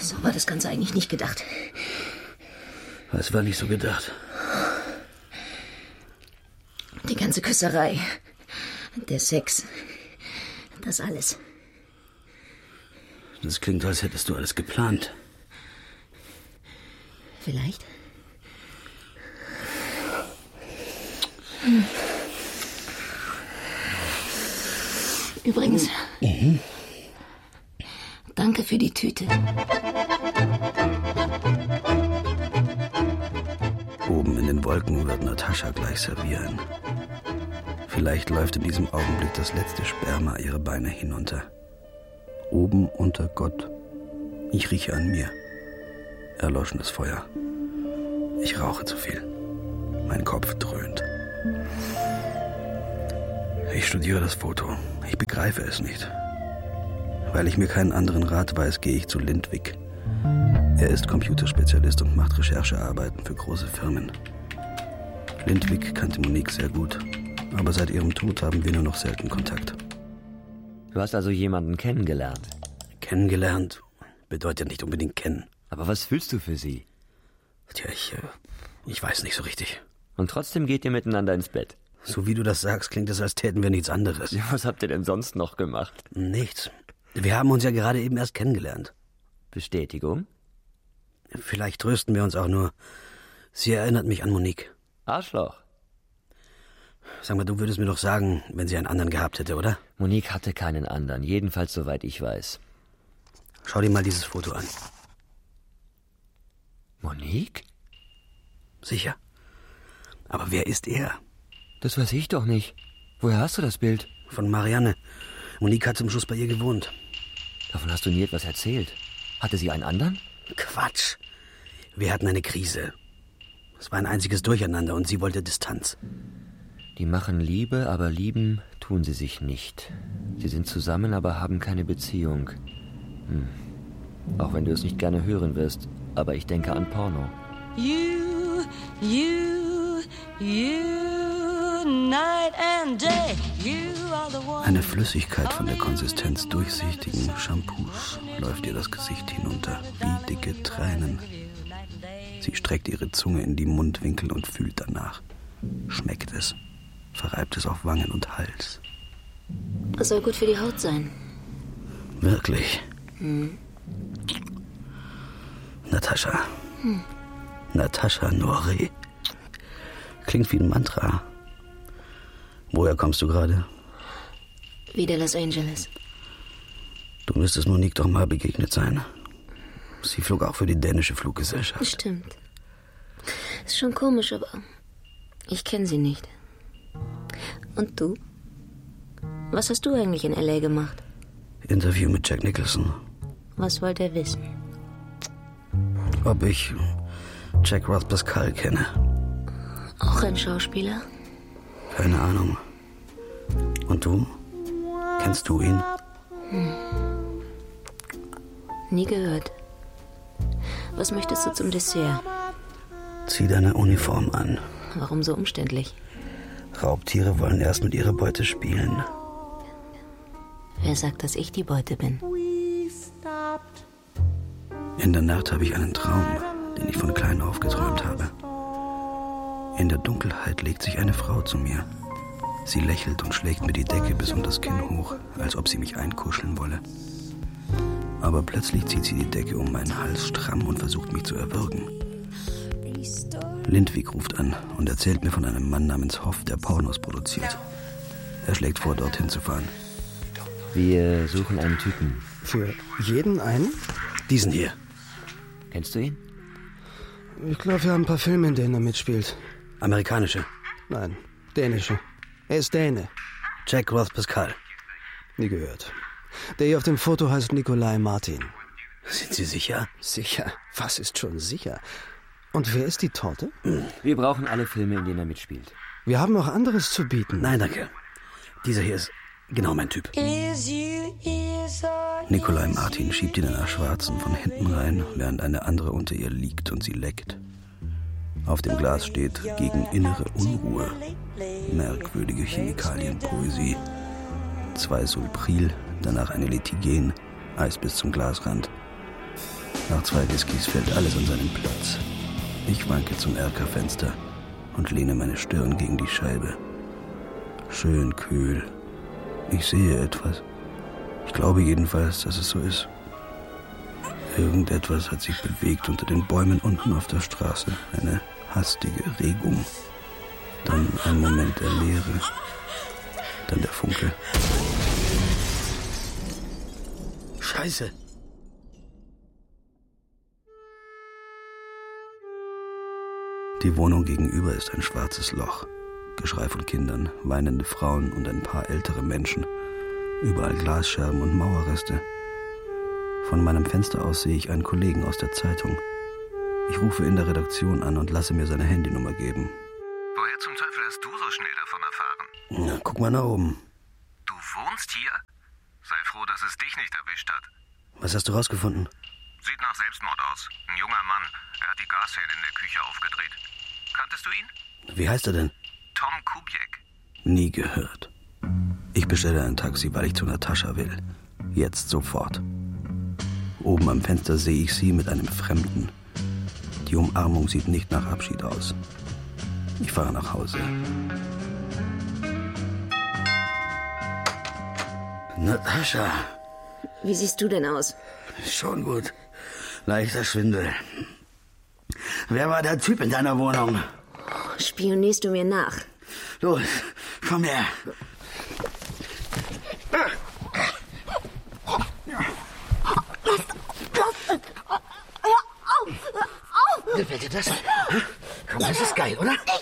So war das Ganze eigentlich nicht gedacht. Was war nicht so gedacht? Die ganze Küsserei, der Sex, das alles. Das klingt, als hättest du alles geplant. Vielleicht. Übrigens, danke für die Tüte. Oben in den Wolken wird Natascha gleich servieren. Vielleicht läuft in diesem Augenblick das letzte Sperma ihre Beine hinunter. Oben unter Gott. Ich rieche an mir. Erloschenes Feuer. Ich rauche zu viel. Mein Kopf dröhnt. Ich studiere das Foto. Ich begreife es nicht. Weil ich mir keinen anderen Rat weiß, gehe ich zu Lindvik. Er ist Computerspezialist und macht Recherchearbeiten für große Firmen. Lindvik kannte Monique sehr gut, aber seit ihrem Tod haben wir nur noch selten Kontakt. Du hast also jemanden kennengelernt? Kennengelernt bedeutet nicht unbedingt kennen. Aber was fühlst du für sie? Tja, ich weiß nicht so richtig. Und trotzdem geht ihr miteinander ins Bett? So wie du das sagst, klingt es, als täten wir nichts anderes. Ja, was habt ihr denn sonst noch gemacht? Nichts. Wir haben uns ja gerade eben erst kennengelernt. Bestätigung? Vielleicht trösten wir uns auch nur. Sie erinnert mich an Monique. Arschloch. Sag mal, du würdest mir doch sagen, wenn sie einen anderen gehabt hätte, oder? Monique hatte keinen anderen, jedenfalls soweit ich weiß. Schau dir mal dieses Foto an. Monique? Sicher. Aber wer ist er? Das weiß ich doch nicht. Woher hast du das Bild? Von Marianne. Monique hat zum Schluss bei ihr gewohnt. Davon hast du nie etwas erzählt. Hatte sie einen anderen? Quatsch. Wir hatten eine Krise. Es war ein einziges Durcheinander und sie wollte Distanz. Die machen Liebe, aber lieben tun sie sich nicht. Sie sind zusammen, aber haben keine Beziehung. Auch wenn du es nicht gerne hören wirst, aber ich denke an Porno. You, night and day, you are the one. Eine Flüssigkeit von der Konsistenz durchsichtigen Shampoos läuft ihr das Gesicht hinunter, wie dicke Tränen. Sie streckt ihre Zunge in die Mundwinkel und fühlt danach. Schmeckt es, verreibt es auf Wangen und Hals. Das soll gut für die Haut sein. Wirklich? Natascha. Natascha Nori. Klingt wie ein Mantra. Woher kommst du gerade? Wieder Los Angeles. Du müsstest Monique doch mal begegnet sein. Sie flog auch für die dänische Fluggesellschaft. Stimmt. Ist schon komisch, aber ich kenne sie nicht. Und du? Was hast du eigentlich in L.A. gemacht? Interview mit Jack Nicholson. Was wollte er wissen? Ob ich Jack Roth Pascal kenne. Auch ein Schauspieler? Keine Ahnung. Und du? Kennst du ihn? Nie gehört. Was möchtest du zum Dessert? Zieh deine Uniform an. Warum so umständlich? Raubtiere wollen erst mit ihrer Beute spielen. Wer sagt, dass ich die Beute bin? In der Nacht habe ich einen Traum, den ich von klein auf geträumt habe. In der Dunkelheit legt sich eine Frau zu mir. Sie lächelt und schlägt mir die Decke bis um das Kinn hoch, als ob sie mich einkuscheln wolle. Aber plötzlich zieht sie die Decke um meinen Hals stramm und versucht mich zu erwürgen. Lindvik ruft an und erzählt mir von einem Mann namens Hoff, der Pornos produziert. Er schlägt vor, dorthin zu fahren. Wir suchen einen Typen. Für jeden einen? Diesen hier. Kennst du ihn? Ich glaube, wir haben ein paar Filme, in denen er mitspielt. Amerikanische. Nein, dänische. Er ist Däne. Jack Roth Pascal. Nie gehört. Der hier auf dem Foto heißt Nikolai Martin. Sind Sie sicher? Sicher? Was ist schon sicher? Und wer ist die Torte? Wir brauchen alle Filme, in denen er mitspielt. Wir haben auch anderes zu bieten. Nein, danke. Dieser hier ist genau mein Typ. Nikolai Martin schiebt ihn einer Schwarzen von hinten rein, während eine andere unter ihr liegt und sie leckt. Auf dem Glas steht gegen innere Unruhe. Merkwürdige Chemikalienpoesie. 2 Sulpril, danach eine Letigen, Eis bis zum Glasrand. Nach 2 Whiskys fällt alles an seinen Platz. Ich wanke zum Erkerfenster und lehne meine Stirn gegen die Scheibe. Schön kühl. Ich sehe etwas. Ich glaube jedenfalls, dass es so ist. Irgendetwas hat sich bewegt unter den Bäumen unten auf der Straße. Eine hastige Regung. Dann ein Moment der Leere. Dann der Funke. Scheiße. Die Wohnung gegenüber ist ein schwarzes Loch. Geschrei von Kindern, weinende Frauen und ein paar ältere Menschen. Überall Glasscherben und Mauerreste. Von meinem Fenster aus sehe ich einen Kollegen aus der Zeitung. Ich rufe in der Redaktion an und lasse mir seine Handynummer geben. Woher zum Teufel hast du so schnell davon erfahren? Na, guck mal nach oben. Du wohnst hier? Sei froh, dass es dich nicht erwischt hat. Was hast du rausgefunden? Sieht nach Selbstmord aus. Ein junger Mann. Er hat die Gashähne in der Küche aufgedreht. Kanntest du ihn? Wie heißt er denn? Tom Kubiak. Nie gehört. Ich bestelle ein Taxi, weil ich zu Natascha will. Jetzt sofort. Oben am Fenster sehe ich sie mit einem Fremden. Die Umarmung sieht nicht nach Abschied aus. Ich fahre nach Hause. Natascha. Wie siehst du denn aus? Schon gut. Leichter Schwindel. Wer war der Typ in deiner Wohnung? Spionierst du mir nach? Los, komm her. Gefällt dir das? Komm, das ist geil, oder?